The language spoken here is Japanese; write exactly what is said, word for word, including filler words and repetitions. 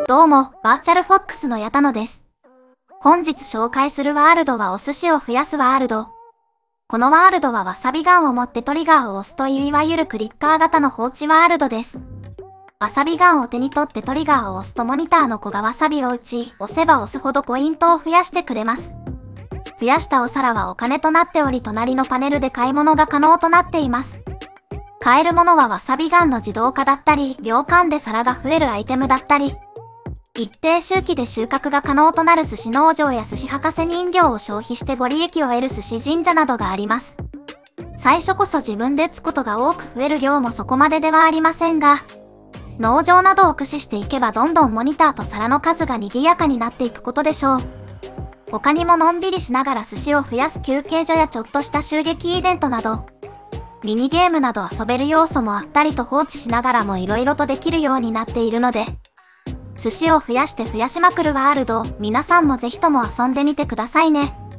どうも、バーチャルフォックスの矢田野です。本日紹介するワールドはお寿司を増やすワールド。このワールドはわさびガンを持ってトリガーを押すといういわゆるクリッカー型の放置ワールドです。わさびガンを手に取ってトリガーを押すとモニターの子がわさびを打ち、押せば押すほどポイントを増やしてくれます。増やしたお皿はお金となっており、隣のパネルで買い物が可能となっています。買えるものはわさびガンの自動化だったり、秒間で皿が増えるアイテムだったり、一定周期で収穫が可能となる寿司農場や寿司博士人形を消費してご利益を得る寿司神社などがあります。最初こそ自分で打つことが多く増える量もそこまでではありませんが、農場などを駆使していけばどんどんモニターと皿の数が賑やかになっていくことでしょう。他にものんびりしながら寿司を増やす休憩所やちょっとした襲撃イベントなど、ミニゲームなど遊べる要素もあったりと放置しながらも色々とできるようになっているので、寿司を増やして増やしまくるワールドを皆さんもぜひとも遊んでみてくださいね。